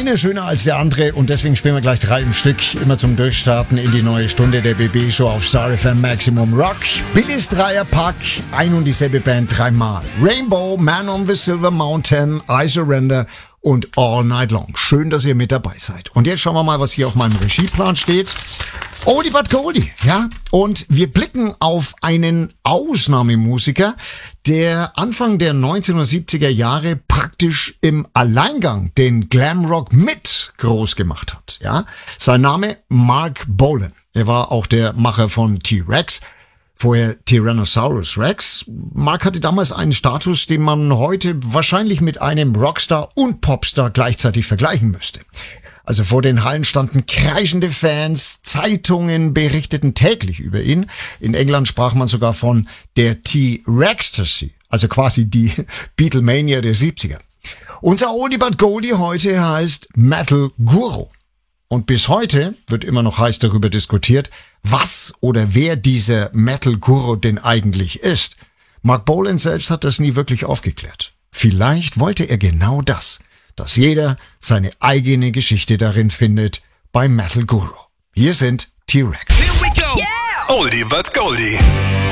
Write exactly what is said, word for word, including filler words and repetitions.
eine schöner als der andere und deswegen spielen wir gleich drei im Stück, immer zum Durchstarten in die neue Stunde der B B-Show auf Star F M Maximum Rock. Billys Dreierpack, ein und dieselbe Band dreimal. Rainbow, Man on the Silver Mountain, I Surrender und All Night Long. Schön, dass ihr mit dabei seid. Und jetzt schauen wir mal, was hier auf meinem Regieplan steht. Oldie but Goldie, ja. Und wir blicken auf einen Ausnahmemusiker, der Anfang der neunzehnhundertsiebziger Jahre praktisch im Alleingang den Glamrock mit groß gemacht hat, ja. Sein Name Marc Bolan. Er war auch der Macher von T-Rex. Vorher Tyrannosaurus Rex. Mark hatte damals einen Status, den man heute wahrscheinlich mit einem Rockstar und Popstar gleichzeitig vergleichen müsste. Also vor den Hallen standen kreischende Fans, Zeitungen berichteten täglich über ihn. In England sprach man sogar von der T-Rextasy, also quasi die Beatlemania der siebziger. Unser Oldie but Goldie heute heißt Metal Guru. Und bis heute wird immer noch heiß darüber diskutiert, was oder wer dieser Metal-Guru denn eigentlich ist. Marc Bolan selbst hat das nie wirklich aufgeklärt. Vielleicht wollte er genau das, dass jeder seine eigene Geschichte darin findet beim Metal Guru. Hier sind T-Rex. Here we go! Yeah! Oldie but Goldie.